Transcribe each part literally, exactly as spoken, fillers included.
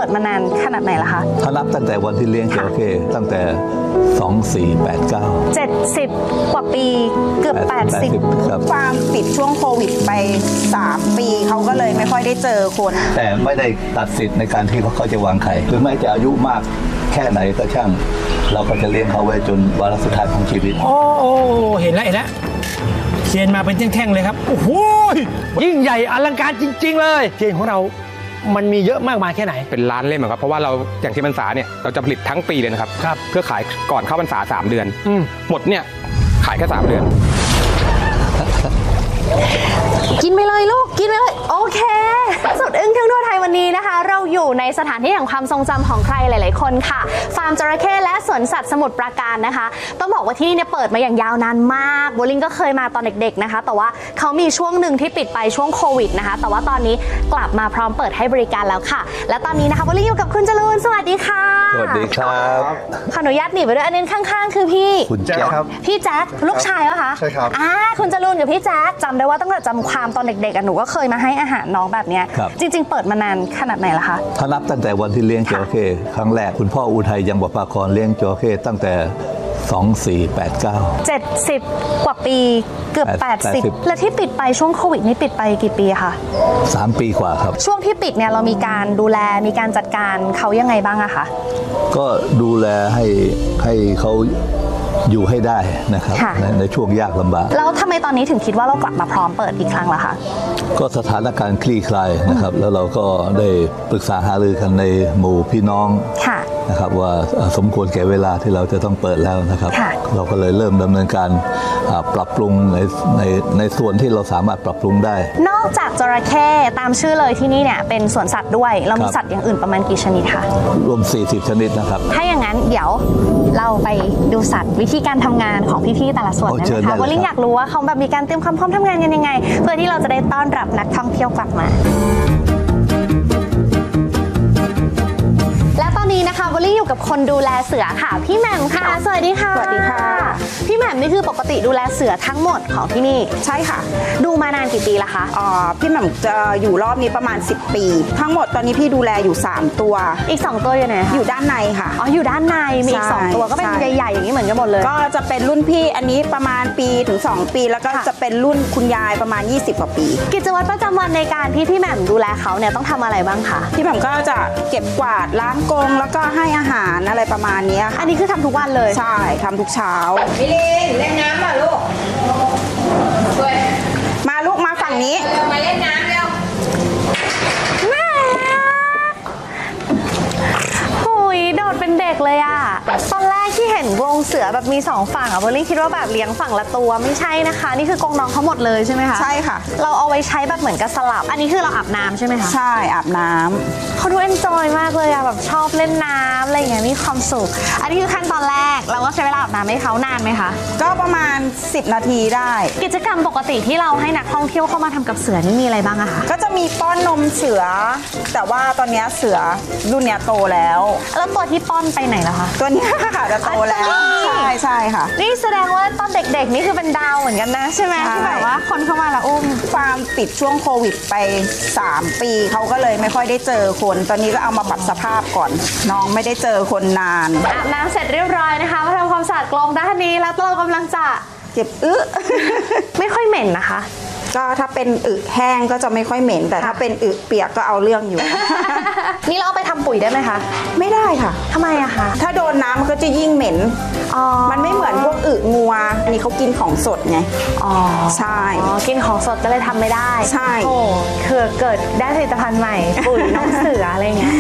ดมานานขนาดไหนล่ะคะถ้านับตั้งแต่วันที่เลี้ยงจระเข้ตั้งแต่สอง สี่ แปด เก้าเจ็ดสิบกว่าปีเกือบแปดสิบฟาร์มปิดช่วงโควิดไปสามปีเขาก็เลยไม่ค่อยได้เจอคนแต่ไม่ได้ตัดสิทธิ์ในการที่เขาจะวางไข่คือไม่จะอายุมากแค่ไหนก็ช่างเราก็จะเลี้ยงเขาไว้จนวาระสุดท้ายของชีวิตโอ้เห็นแล้วเห็นแล้วเทียนมาเป็นแท่งๆเลยครับโอ้โหยิ่งใหญ่อลังการจริงๆเลยเทียนของเรามันมีเยอะมากมายแค่ไหนเป็นล้านเล่มครับเพราะว่าเราอย่างเทียนพรรษาเนี่ยเราจะผลิตทั้งปีเลยนะครับเพื่อขายก่อนเข้าพรรษาสามเดือนหมดเนี่ยขายแค่สามเดือนกินไปเลยลูกกินไปเลยโอเคสุดอึ้งทึ่งทั่วไทยวันนี้นะคะเราอยู่ในสถานที่แห่งความทรงจำของใครหลายๆคนค่ะฟาร์มจระเข้และสวนสัตว์สมุทรปราการนะคะต้องบอกว่าที่นี่เนี่ยเปิดมาอย่างยาวนานมากโบลิ่งก็เคยมาตอนเด็กๆนะคะแต่ว่าเขามีช่วงหนึ่งที่ปิดไปช่วงโควิดนะคะแต่ว่าตอนนี้กลับมาพร้อมเปิดให้บริการแล้วค่ะและตอนนี้นะคะโบลิ่งอยู่กับคุณจรูนสวัสดีค่ะสวัสดีครับขออนุญาตหนีไปด้วยอันนี้ข้างๆคือพี่คุณแจ๊คครับพี่แจ๊คลูกชายวะคะใช่ครับอ่าคุณจรูนกับพี่แจ๊คจำได้ว่าตั้งแต่จำความตอนเด็กๆหนูก็เคยมาให้อาหารน้องแบบนี้จริงๆเปิดมานานขนาดไหนล่ะคะถ้านับตั้งแต่วันที่เลี้ยงจระเข้ครั้งแรกคุณพ่ออุทัยยังประภาครเลี้ยงจระเข้ตั้งแต่สอง สี่ แปด เก้าเจ็ดสิบกว่าปีเกือบแปดสิบและที่ปิดไปช่วงโควิดนี่ปิดไปกี่ปีคะสามปีกว่าครับช่วงที่ปิดเนี่ยเรามีการดูแลมีการจัดการเขายังไงบ้างอะคะก็ดูแลให้ให้เขาอยู่ให้ได้นะครับในในช่วงยากลำบากแล้วทำไมตอนนี้ถึงคิดว่าเรากลับมาพร้อมเปิดอีกครั้งล่ะคะก็สถานการณ์คลี่คลายนะครับแล้วเราก็ได้ปรึกษาหารือกันในหมู่พี่น้องนะครับว่าสมควรแก่เวลาที่เราจะต้องเปิดแล้วนะครับเราก็เลยเริ่มดำเนินการปรับปรุงในในในส่วนที่เราสามารถปรับปรุงได้นอกจากจระเข้ตามชื่อเลยที่นี่เนี่ยเป็นสวนสัตว์ด้วยเรามีสัตว์อย่างอื่นประมาณกี่ชนิดคะรวมสี่สิบชนิดนะครับถ้าอย่างนั้นเดี๋ยวเราไปดูสัตว์วิธีการทำงานของพี่ๆแต่ละส่วนกันนะคะโบลิ่งอยากรู้ว่าเขาแบบมีการเตรียมความพร้อมทำงานกันยังไงเพื่อที่เราจะได้ต้อนรับนักท่องเที่ยวกลับมาและตอนนี้นะคะโบลิ่งอยู่กับคนดูแลเสือค่ะพี่แหม่มค่ะสวัสดีค่ะสวัสดีค่ะพี่แหม่มนี่คือปกติดูแลเสือทั้งหมดของที่นี่ใช่ค่ะดูมานานกี่ปีละคะอ๋อพี่แหม่มจะอยู่รอบนี้ประมาณสิบปีทั้งหมดตอนนี้พี่ดูแลอยู่สามตัวอีกสองตัวอยู่ไหนคะอยู่ด้านในค่ะอ๋ออยู่ด้านในมีอีกสองตัวก็เป็นใหญ่ๆอย่างนี้เหมือนกันหมดเลยก็จะเป็นรุ่นพี่อันนี้ประมาณปีถึงสองปีแล้วก็จะเป็นรุ่นคุณยายประมาณยี่สิบกว่าปีกิจวัตรประจำวันในการที่พี่แหม่มดูแลเขาเนี่ยต้องทำอะไรบ้างคะพี่แหม่มก็จะเก็บกวาดล้างกรงแล้วก็ให้อาหารอะไรประมาณนี้ค่ะอันนี้คือทำทุกวันเลยใช่ทำทุกเช้ามิลินเล่นน้ำป่ะลูกมาลูกมาฝั่งนี้มาเล่นน้ำเร็วหุยโดดเป็นเด็กเลยอะตอนแรกที่เห็นกรงเสือแบบมีสองฝั่งอะโบลิ่งคิดว่าแบบเลี้ยงฝั่งละตัวไม่ใช่นะคะนี่คือกรงน้องเขาหมดเลยใช่ไหมคะใช่ค่ะเราเอาไว้ใช้แบบเหมือนกับสลับอันนี้คือเราอาบน้ำใช่ไหมคะใช่อาบน้ำเขาดูเอนจอยมากเลยอะแบบชอบเล่นน้ำอะไรอย่างเงี้ยมีความสุขอันนี้คือขั้นตอนแรกเราก็ใช้เวลาอาบน้ำให้เขานานไหมคะก็ประมาณสิบนาทีได้กิจกรรมปกติที่เราให้นักท่องเที่ยวเข้ามาทำกับเสือนี่มีอะไรบ้างอะคะก็จะมีป้อนนมเสือแต่ว่าตอนนี้เสือรุ่นนี้โตแล้วแล้วตัวที่ป้อนไปไหนล่ะคะตัวนี้ค่ะจะโตแล้วใช่ใช่ค่ะนี่แสดงว่าตอนเด็กๆนี่คือเป็นดาวเหมือนกันนะใช่ไหมที่แบบว่าคนเข้ามาแล้วอุ้มฟาร์มปิดช่วงโควิดไปสามปีเขาก็เลยไม่ค่อยได้เจอคนตอนนี้ก็เอามาปรับสภาพก่อนน้องไม่ได้เจอคนนานอาบน้ำเสร็จเรียบร้อยนะคะมาทำความสะอาดกรงด้านนี้แล้วเรากำลังจะเก็บอึไม่ค่อยเหม็นนะคะก็ถ้าเป็นอึแห้งก็จะไม่ค่อยเหม็นแต่ถ้าเป็นอึเปียกก็เอาเรื่องอยู่นี่เราเอาไปทำปุ๋ยได้ไหมคะไม่ได้ค่ะทำไมอะคะถ้าโดนน้ำมันก็จะยิ่งเหม็นมันไม่เหมือนพวกอึงัวอันนี้เขากินของสดไงอ๋อใช่กินของสดก็เลยทำไม่ได้ใช่โอ้คือเกิดได้ผลิตภัณฑ์ใหม่ปุ๋ยน้องเสืออะไรเงี้ย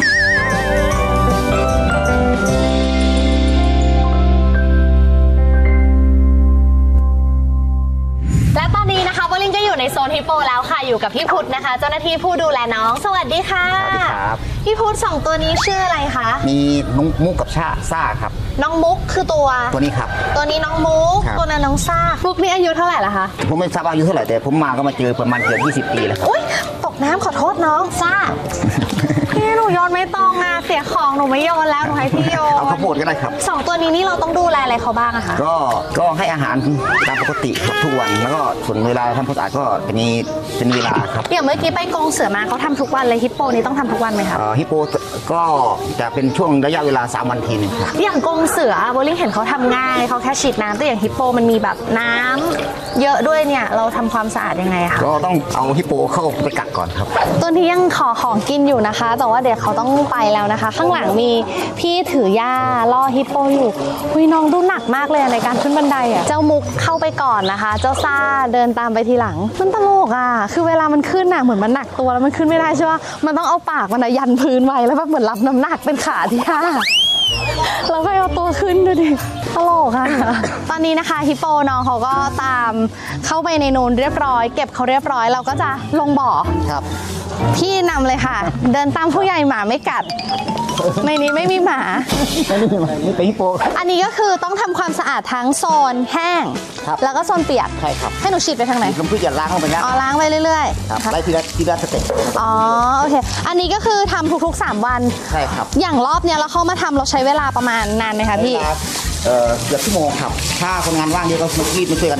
และตอนนี้นะคะโบลิ่งก็อยู่ในโซนฮิปโปแล้วค่ะอยู่กับพี่พุทธนะคะเจ้าหน้าที่ผู้ดูแลน้องสวัสดีค่ะสวัสดีครับพี่พุทธสองตัวนี้ชื่ออะไรคะมีน้องมุกกับชาซ่าครับน้องมุกคือตัวตัวนี้ครับตัวนี้น้องมุกตัวนั้นน้องซ่ามุกนี่อายุเท่าไหร่ละคะผมไม่ทราบอายุเท่าไหร่แต่ผมมาก็มาเจอประมาณเกือบยี่สิบปีแล้วครับอุ้ยตกน้ำขอโทษน้องซ่าพี่หนูโยนไม่ต้องอ่ะเสียของหนูไม่โยนแล้วหนูให้พี่โยนเอาข้าวโพดก็ได้ครับสองตัวนี้นี่เราต้องดูแลอะไรเขาบ้างอะคะก็ก็ให้อาหารตามปกติทุกวันแล้วก็ส่วนเวลาทำความสะอาดก็เป็นเป็นเวลาครับอย่างเมื่อกี้ไปกรงเสือมาเขาทำทุกวันเลยฮิปโปนี่ต้องทำทุกวันไหมครับฮิปโปก็จะเป็นช่วงระยะเวลาสามวันทีหนึงครับอย่างกรงเสือโบลิ่งเห็นเขาทำง่ายเขาแค่ฉีดน้ำแต่อย่างฮิปโปมันมีแบบน้ำเยอะด้วยเนี่ยเราทำความสะอาดยังไงคะก็ต้องเอาฮิปโปเข้าไปกัดก่อนครับตัวนี้ยังขอของกินอยู่นะคะ แต่ว่าเดี๋ยวเขาต้องไปแล้วนะคะ ข้างหลังมีพี่ถือหญ้าล่อฮิปโปอยู่หุยน้องดูหนักมากเลยในการขึ้นบันไดอ่ะเจ้ามุกเข้าไปก่อนนะคะ เจ้าซ่าเดินตามไปทีหลังมันตลกอ่ะคือเวลามันขึ้นอ่ะเหมือนมันหนักตัวแล้วมันขึ้นไม่ได้ใช่ปะมันต้องเอาปากมันยันพื้นไว้แล้วแบบเหมือนรับน้ำหนักเป็นขาที่ห้าแล้วก็เอาตัวขึ้นดูดิตลกอ่ะตอนนี้นะคะฮิปโปน้องเขาก็ตามเข้าไปในนูนเรียบร้อยเก็บเขาเรียบร้อยเราก็จะลงบ่อครับพี่นำเลยค่ะ เดินตามผู้ใหญ่หมาไม่กัด ในนี้ไม่มีหมาไม่นี่นี่เป็นฮิปโปอันนี้ก็คือต้องทำความสะอาดทั้งโซนแห้งครับแล้วก็โซนเปียกใช่ครับให้หนูฉีดไปทางไหนน้ำพึ่งจะล้างลงไปแล้วอ๋อล้างไปเรื่อยครับๆไล่ทีละทีละสเต็ปอ๋อโอเค อันนี้ก็คือทำทุกๆ สามวันใช่ครับอย่างรอบเนี้ยเราเข้ามาทำเราใช้เวลาประมาณนานไหมคะพี่เวลาเอ่อเกือบชั่วโมงครับ ถ้าคนงานว่างเยอะก็รีบมาช่วยกัน